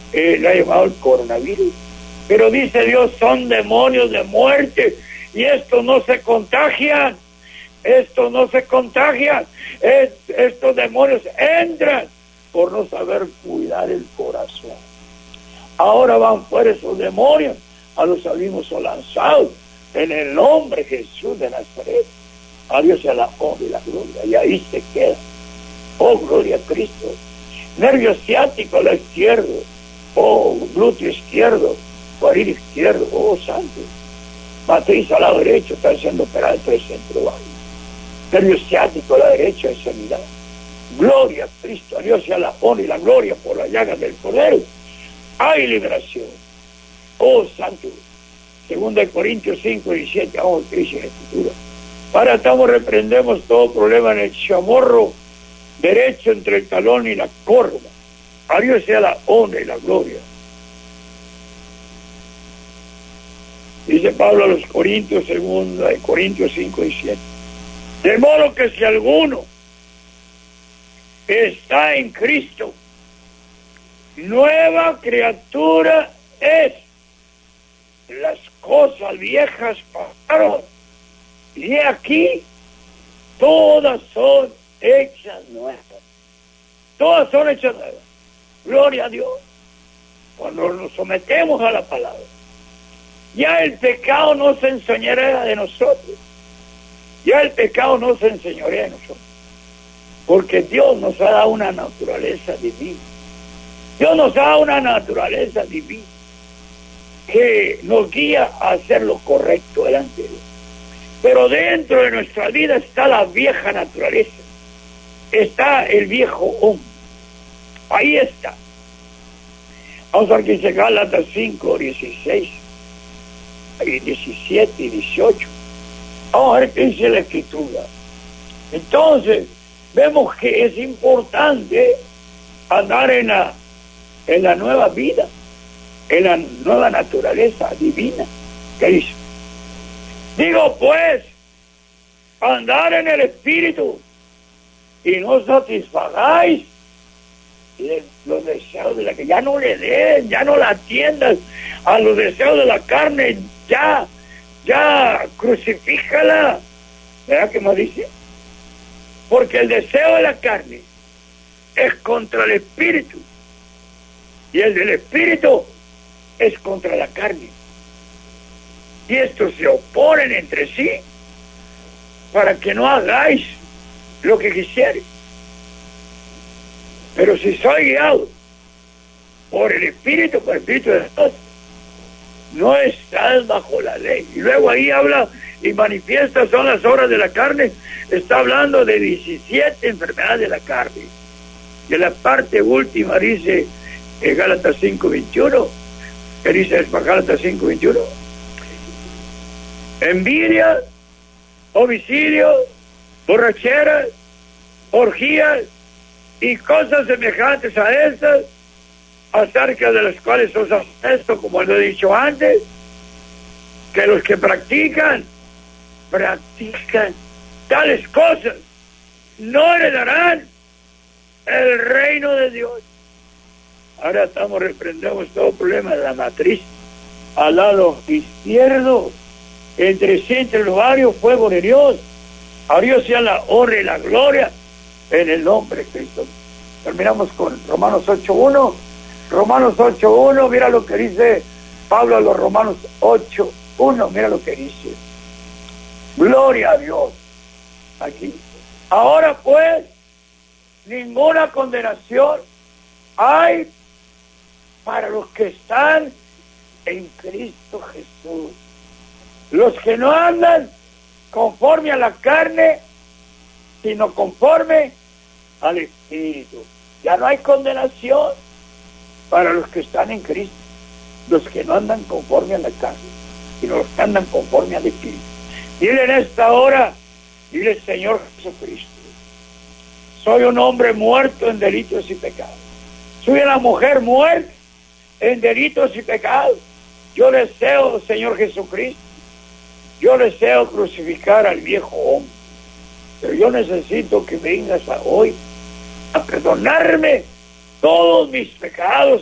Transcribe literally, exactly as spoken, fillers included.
eh, le ha llamado el coronavirus. Pero dice Dios, son demonios de muerte, y estos no se contagian, estos no se contagian, es, estos demonios entran por no saber cuidar el corazón. Ahora van fuera esos demonios, a los abismos son lanzados, en el nombre de Jesús de Nazaret. A Dios sea la honra y la gloria, y ahí se queda. Oh, gloria a Cristo. Nervio ciático, la izquierdo. Oh, glúteo izquierdo, cuadril izquierdo, oh, santo. Matriz al lado derecho, está siendo operada en tres centros bajos. Nervio ciático a la derecha, es sanidad. Gloria a Cristo, a Dios sea la honra y la gloria por la llaga del Cordero. Hay liberación. Oh, santo. Segunda de Corintios cinco, diecisiete, vamos a dice en la Escritura. Para estamos, reprendemos todo problema en el chamorro derecho entre el talón y la corva. A Dios sea la honra y la gloria. Dice Pablo a los Corintios, segunda de Corintios cinco y siete. De modo que si alguno está en Cristo, nueva criatura es. Las cosas viejas pasaron, y aquí todas son hechas nuevas. Todas son hechas nuevas. Gloria a Dios. Cuando nos sometemos a la palabra, ya el pecado no se enseñorea de nosotros. Ya el pecado no se enseñorea de nosotros. Porque Dios nos ha dado una naturaleza divina. Dios nos ha dado una naturaleza divina que nos guía a hacer lo correcto delante de Dios. Pero dentro de nuestra vida está la vieja naturaleza. Está el viejo hombre. Ahí está. Vamos a ver que dice Gálatas cinco, dieciséis, y diecisiete y dieciocho. Vamos a ver qué dice la Escritura. Entonces, vemos que es importante andar en la, en la nueva vida, en la nueva naturaleza divina. ¿Qué dice? Digo pues, andar en el Espíritu, y no satisfagáis los deseos de la que ya no le den, ya no la atiendas a los deseos de la carne, ya, ya crucifícala. ¿Verdad que me dice? Porque el deseo de la carne es contra el Espíritu, y el del Espíritu es contra la carne. Y estos se oponen entre sí para que no hagáis lo que quisierais. Pero si soy guiado por el Espíritu, por el Espíritu de Dios, no estás bajo la ley. Y luego ahí habla y manifiesta son las obras de la carne. Está hablando de diecisiete enfermedades de la carne. Y en la parte última dice en Gálatas cinco veintiuno, que dice Gálatas cinco veintiuno, envidia, homicidio, borracheras, orgías y cosas semejantes a estas, acerca de las cuales os esto, como lo he dicho antes, que los que practican, practican tales cosas, no heredarán el reino de Dios. Ahora estamos, reprendemos todo problema de la matriz al lado izquierdo, entre sí, entre los varios, fuego de Dios. A Dios sea la honra y la gloria en el nombre de Cristo. Terminamos con Romanos ocho uno. Romanos ocho uno, mira lo que dice Pablo a los Romanos ocho uno, mira lo que dice. Gloria a Dios. Aquí. Ahora pues, ninguna condenación hay para los que están en Cristo Jesús. Los que no andan conforme a la carne, sino conforme al Espíritu. Ya no hay condenación para los que están en Cristo, los que no andan conforme a la carne, sino los que andan conforme al Espíritu. Dile en esta hora, dile: Señor Jesucristo, soy un hombre muerto en delitos y pecados. Soy una mujer muerta en delitos y pecados. Yo deseo, Señor Jesucristo, yo deseo crucificar al viejo hombre, pero yo necesito que vengas a hoy a perdonarme todos mis pecados